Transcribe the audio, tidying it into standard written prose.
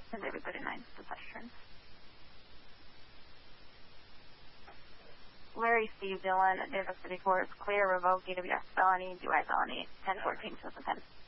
Is everybody nice to questions? Larry, Steve, Dylan, Davis City Courts, Clear, Revoke, EWS felony, DUI felony, 1014, so it's a 10.